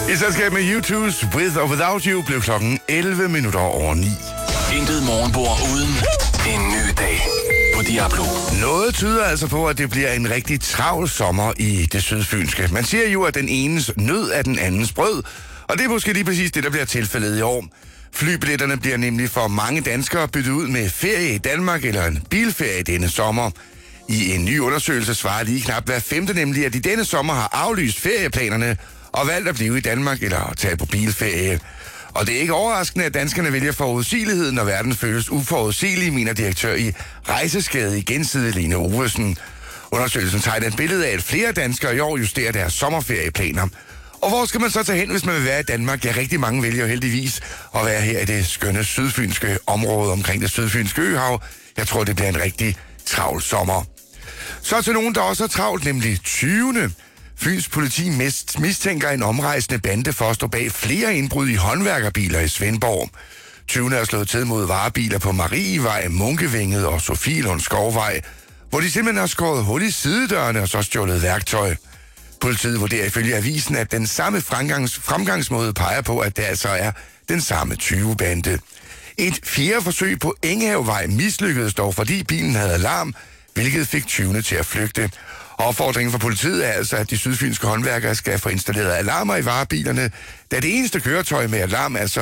I selskab med U2's With or Without You blev klokken 11 minutter over 9. Intet morgenbord uden en ny dag på Diablo. Noget tyder altså på, at det bliver en rigtig travl sommer i det sydfynske. Man siger jo, at den enes nød er den andens brød, og det er måske lige præcis det, der bliver tilfældet i år. Flybilletterne bliver nemlig for mange danskere byttet ud med ferie i Danmark eller en bilferie denne sommer. I en ny undersøgelse svarer lige knap hver femte nemlig, at de denne sommer har aflyst ferieplanerne og valgt at blive i Danmark eller tage på bilferie. Og det er ikke overraskende, at danskerne vælger forudsigeligheden, når verden føles uforudsigelig, mener direktør i Rejseskade i Gensidige Lene Ovesen. Undersøgelsen tegner et billede af, at flere danskere i år justerer deres sommerferieplaner. Og hvor skal man så tage hen, hvis man vil være i Danmark? Ja, rigtig mange vælger heldigvis at være her i det skønne sydfynske område omkring det sydfynske øhav. Jeg tror, det bliver en rigtig travl sommer. Så til nogen, der også er travlt, nemlig 20. Fyns politi mistænker en omrejsende bande for at stå bag flere indbrud i håndværkerbiler i Svendborg. 20. er slået til mod varebiler på Marievej, Munkevænget og Sofielund Skovvej, hvor de simpelthen har skåret hul i sidedørene og så stjålet værktøj. Politiet vurderer ifølge avisen, at den samme fremgangsmåde peger på, at det altså er den samme 20-bande. Et fjerde forsøg på Engehavevej mislykkedes dog, fordi bilen havde alarm, hvilket fik 20. til at flygte. Opfordringen fra politiet er altså, at de sydfynske håndværkere skal få installeret alarmer i varebilerne, da det eneste køretøj med alarm altså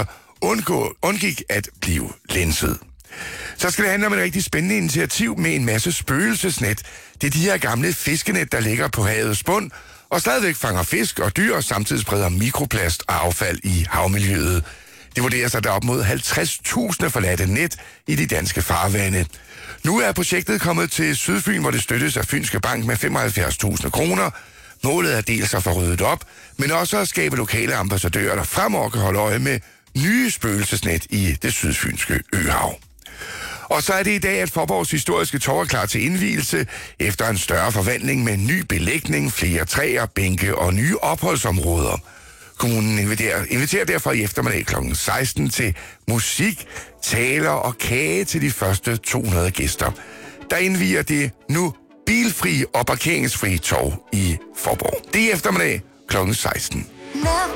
undgik at blive lænset. Så skal det handle om et rigtig spændende initiativ med en masse spøgelsesnet. Det er de her gamle fiskenet, der ligger på havets bund, og stadigvæk fanger fisk og dyr, og samtidig spreder mikroplast og affald i havmiljøet. Det vurderes, at der er op mod 50.000 forladte net i de danske farvande. Nu er projektet kommet til Sydfyn, hvor det støttes af Fynske Bank med 75.000 kroner. Målet er dels at få ryddet op, men også at skabe lokale ambassadører, der fremover kan holde øje med nye spøgelsesnet i det sydfynske øhav. Og så er det i dag, at Faaborgs historiske torv er klar til indvielse efter en større forvandling med ny belægning, flere træer, bænke og nye opholdsområder. Kommunen inviterer derfor i eftermiddag kl. 16 til musik, taler og kage til de første 200 gæster. Der indviger det nu bilfri og parkeringsfri torv i Faaborg. Det er eftermiddag kl. 16.